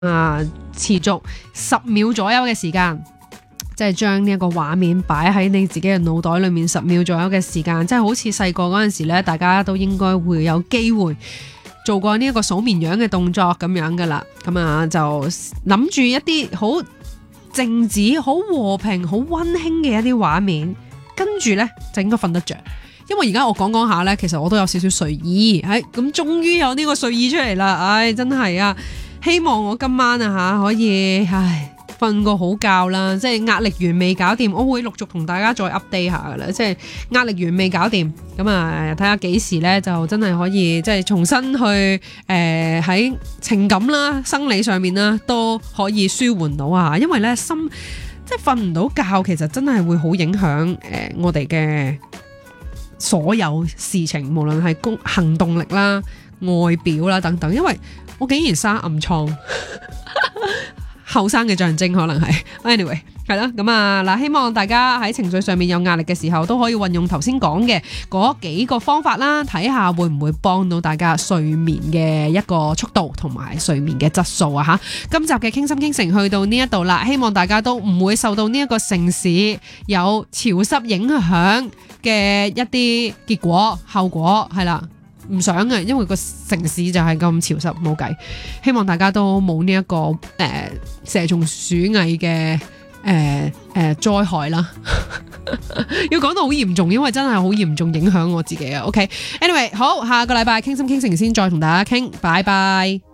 持續10秒左右嘅時間，即係將呢一個畫面擺喺你自己嘅腦袋裏面10秒左右嘅時間，即係好似細個嗰陣時呢，大家都應該會有機會做過呢一個數綿羊嘅動作咁樣噶啦。咁就諗住一啲好靜止、好和平、好溫馨嘅一啲畫面，跟住呢就應該瞓得着。因為而家我講講下呢，其實我都有少少睡意，咁終於有呢個睡意出嚟啦，真係啊！希望我今晚可以瞓個好覺啦，即係壓力源未搞掂，我會陸續同大家再 update 下噶啦，即係壓力源未搞掂，咁睇下幾時呢，就真係可以即係重新去喺情感啦、生理上面啦都可以舒緩到啊，因為呢心即係瞓唔到覺，其實真係會好影響我哋嘅所有事情，無論係行動力啦、外表啦等等，因為我竟然生暗瘡，後生嘅象徵可能係 ，anyway 係啦，咁嗱，希望大家喺情緒上面有壓力嘅時候，都可以運用頭先講嘅嗰幾個方法啦，睇下會唔會幫到大家睡眠嘅一個速度同埋睡眠嘅質素啊吓。今集嘅傾心傾城去到呢一度啦，希望大家都唔會受到呢一個城市有潮濕影響嘅一啲結果後果係啦。唔想嘅，因為個城市就係咁潮濕，冇計。希望大家都冇呢一個蛇蟲鼠蟻嘅災害啦。要講到好嚴重，因為真係好嚴重影響我自己啊。OK，anyway，好，下個禮拜傾心傾城先再同大家傾，拜拜。